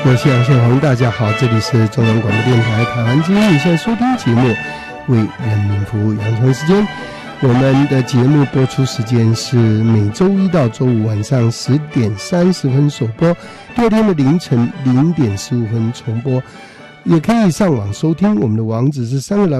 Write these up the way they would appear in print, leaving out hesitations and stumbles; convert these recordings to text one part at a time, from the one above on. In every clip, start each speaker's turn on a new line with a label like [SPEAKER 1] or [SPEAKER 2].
[SPEAKER 1] 我是杨宪宏，大家好，这里是中央广播电台台湾之音，你现在收听节目为人民服务，杨聪时间。我们的节目播出时间是每周一到周五晚上10点30分首播，第二天的凌晨0点15分重播。也可以上网收听，我们的网址是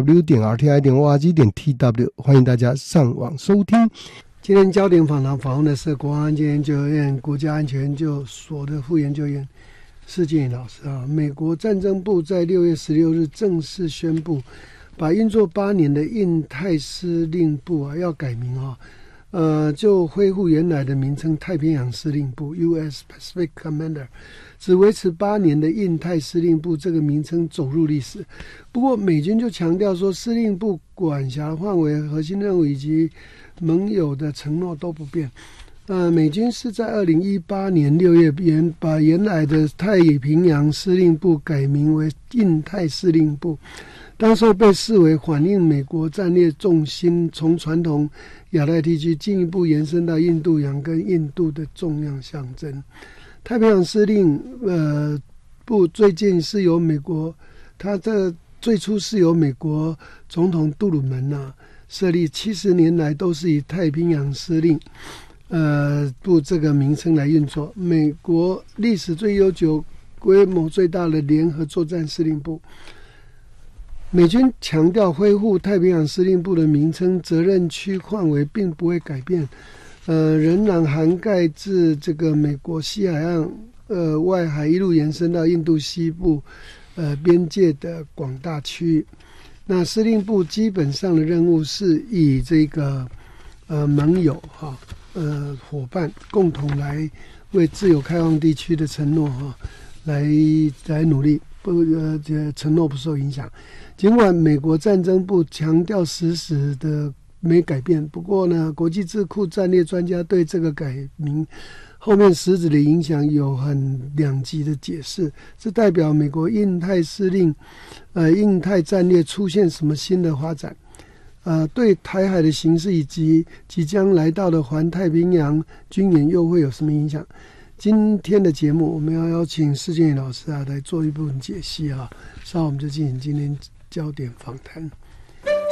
[SPEAKER 1] 3w.rti.org.tw， 欢迎大家上网收听。今天焦点访谈访问的是国安安全研究院国家安全研究所的副研究员施建宇老师啊。美国战争部在6月16日正式宣布，把运作8年的印太司令部啊要改名啊，就恢复原来的名称太平洋司令部 U.S. Pacific Commander， 只维持8年的印太司令部这个名称走入历史。不过美军就强调说，司令部管辖范围、核心任务以及盟友的承诺都不变。美军是在2018年6月把原来的太平洋司令部改名为印太司令部，当时被视为反映美国战略重心从传统亚太地区进一步延伸到印度洋跟印度的重要象征。太平洋司令部最近是由美国，它这最初是由美国总统杜鲁门设立，70年来都是以太平洋司令部这个名称来运作。美国历史最悠久、规模最大的联合作战司令部。美军强调恢复太平洋司令部的名称，责任区范围并不会改变，仍然涵盖自这个美国西海岸外海一路延伸到印度西部边界的广大区域。那司令部基本上的任务是以这个盟友伙伴共同来为自由开放地区的承诺来努力，承诺不受影响。尽管美国战争部强调实时的没改变，不过呢，国际智库战略专家对这个改名后面实质的影响有很两极的解释。这代表美国印太司令印太战略出现什么新的发展？对台海的形势以及即将来到的环太平洋军演又会有什么影响？今天的节目我们要邀请施建宇老师来做一部分解析稍后我们就进行今天焦点访谈。